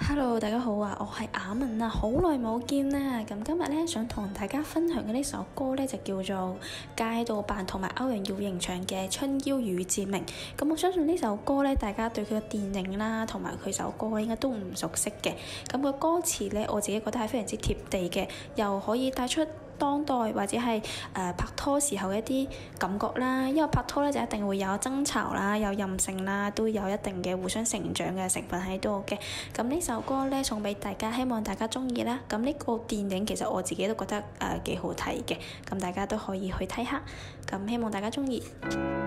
Hello，大家好啊！我係雅文啊，好耐冇見啦。咁今日咧想同大家分享嘅呢首歌咧就叫做街道辦同埋歐陽耀瑩唱嘅《春嬌與志明》。咁我相信呢首歌咧，大家對佢嘅電影啦同埋佢首歌應該都唔熟悉嘅。咁個歌詞咧，我自己覺得係非常之貼地嘅，又可以帶出當代或者係拍拖時候一啲感覺啦，因為拍拖咧就一定會有爭吵啦，有任性啦，都有一定嘅互相成長嘅成分喺度嘅。咁呢首歌咧送俾大家，希望大家中意啦。咁呢個電影其實我自己都覺得幾好睇嘅，咁大家都可以去睇下。咁希望大家中意。